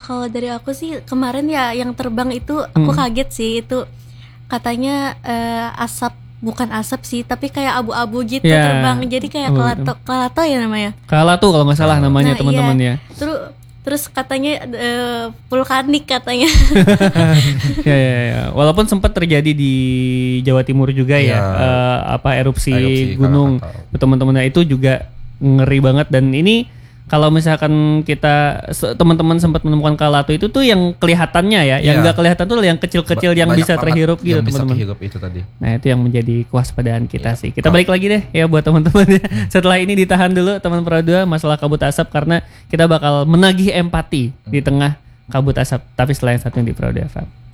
Kalau dari aku sih kemarin ya yang terbang itu aku kaget sih, itu katanya asap, bukan asap sih tapi kayak abu-abu gitu terbang, jadi kayak kalato ya namanya. Kalatu kalau nggak salah namanya teman-teman ya. Terus katanya vulkanik katanya. Ya. Walaupun sempat terjadi di Jawa Timur juga ya, erupsi gunung. Teman-teman itu juga ngeri banget, dan ini kalau misalkan kita teman-teman sempat menemukan kalatu itu tuh yang kelihatannya ya, yang nggak kelihatan tuh yang kecil-kecil yang bisa terhirup gitu teman-teman. Itu tadi. Nah itu yang menjadi kewaspadaan kita sih. Kita balik lagi deh ya buat teman-teman ya. Setelah ini ditahan dulu teman Pro 2 masalah kabut asap, karena kita bakal menagih empati di tengah kabut asap. Tapi setelah yang satu di Pro 2 FM.